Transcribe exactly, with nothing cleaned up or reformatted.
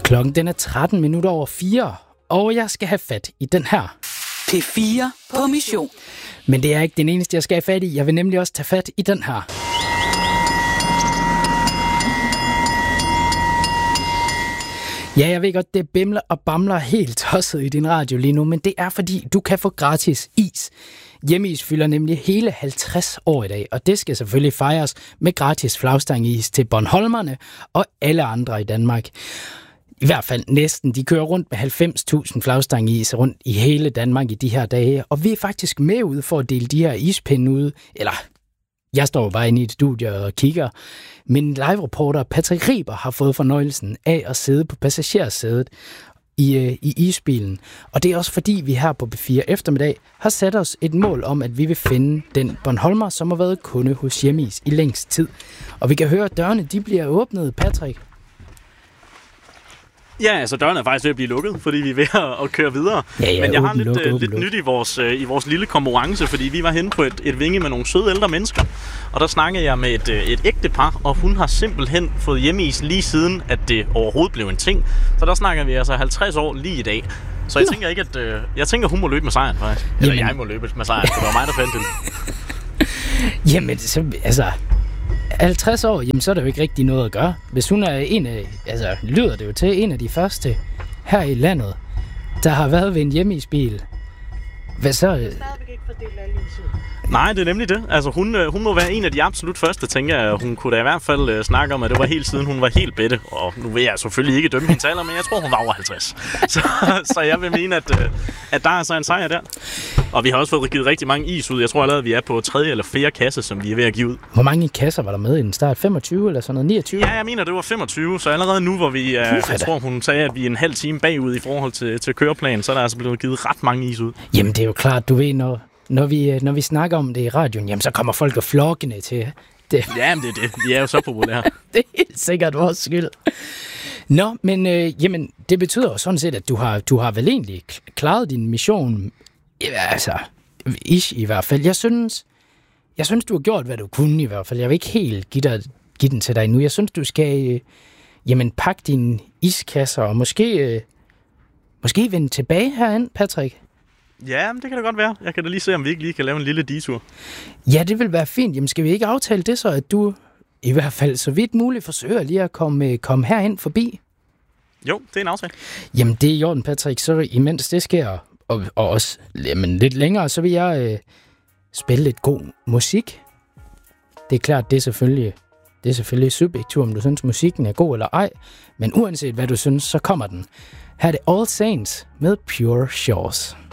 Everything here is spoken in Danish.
Klokken den er tretten minutter over fire, og jeg skal have fat i den her. P fire på mission. Men det er ikke den eneste, jeg skal have fat i. Jeg vil nemlig også tage fat i den her. Ja, jeg ved godt, det bimler og bamler helt tosset i din radio lige nu, men det er fordi, du kan få gratis is. Hjemmeis fylder nemlig hele halvtreds år i dag, og det skal selvfølgelig fejres med gratis flagstangis til bornholmerne og alle andre i Danmark. I hvert fald næsten. De kører rundt med halvfems tusind flagstangis rundt i hele Danmark i de her dage, og vi er faktisk med ude for at dele de her ispinde ud, eller jeg står bare inde i et studie og kigger. Min live-reporter Patrick Riber har fået fornøjelsen af at sidde på passagersædet i, øh, i isbilen. Og det er også fordi, vi her på P fire eftermiddag har sat os et mål om, at vi vil finde den bornholmer, som har været kunde hos Hjemmeis i længst tid. Og vi kan høre, at dørene de bliver åbnet, Patrick. Ja, altså døren er faktisk ved at blive lukket, fordi vi er ved at, at køre videre. Ja, ja, Men jeg åben, har lidt, luk, uh, åben, lidt luk. nyt i vores, uh, i vores lille konkurrence, fordi vi var henne på et, et vinge med nogle søde ældre mennesker. Og der snakkede jeg med et, et ægte par, og hun har simpelthen fået Hjemmeis lige siden, at det overhovedet blev en ting. Så der snakker vi altså halvtreds år lige i dag. Så jeg tænker ikke, at uh, jeg tænker, hun må løbe med sejren, faktisk. Eller Jamen. jeg må løbe med sejren, for det var mig, der fandt det. Jamen, så, altså... halvtreds år, jamen så er der jo ikke rigtig noget at gøre. Hvis hun er en af, altså lyder det jo til, en af de første her i landet, der har været ved en Hjemmeisbil. Hvad så? Stadigvæk ikke fordelt alle i tid. Nej, det er nemlig det. Altså, hun, hun må være en af de absolut første, tænker jeg. Hun kunne da i hvert fald uh, snakke om, at det var helt siden hun var helt bedte. Og nu vil jeg selvfølgelig ikke dømme hendes alder, men jeg tror, hun var over halvtreds. Så, så jeg vil mene, at, uh, at der er så en sejr der. Og vi har også fået givet rigtig mange is ud. Jeg tror allerede, at vi er på tredje eller fjerde kasse, som vi er ved at give ud. Hvor mange kasser var der med i den start? femogtyve eller sådan noget? niogtyve? Ja, jeg mener, det var femogtyve. Så allerede nu, hvor vi, uh, jeg tror, hun sagde, at vi er en halv time bagud i forhold til, til køreplanen, så er der altså blevet givet ret mange is ud. Jamen det er jo klart, du ved, når, når, vi, når vi snakker om det i radioen, jamen så kommer folk og flokkene til. Det. Jamen, det er det. Vi er jo så populære. Det er helt sikkert vores skyld. Nå, men øh, jamen, det betyder jo sådan set, at du har, du har vel egentlig klaret din mission. Ja, altså, ish i hvert fald. Jeg synes, jeg synes, du har gjort, hvad du kunne i hvert fald. Jeg vil ikke helt give, dig, give den til dig nu. Jeg synes, du skal øh, jamen, pakke dine iskasser og måske, øh, måske vende tilbage herind, Patrick. Ja, men det kan da godt være. Jeg kan da lige se, om vi ikke lige kan lave en lille detur. Ja, det vil være fint. Jamen, skal vi ikke aftale det så, at du i hvert fald så vidt muligt forsøger lige at komme, komme herind forbi? Jo, det er en aftale. Jamen, det er i orden, Patrick. Så imens det sker, og, og også jamen, lidt længere, så vil jeg øh, spille lidt god musik. Det er klart, det er selvfølgelig, det er selvfølgelig subjektivt, om du synes, musikken er god eller ej. Men uanset hvad du synes, så kommer den. Her er det All Saints med Pure Shores.